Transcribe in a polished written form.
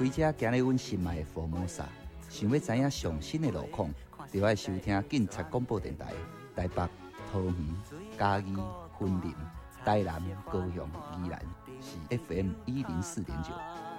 开车行咧阮心爱的福摩沙，想要知影上新的路况，就要收听警察广播电台。台北、桃园、嘉义、云林、台南、高雄、宜兰是 FM 104.9。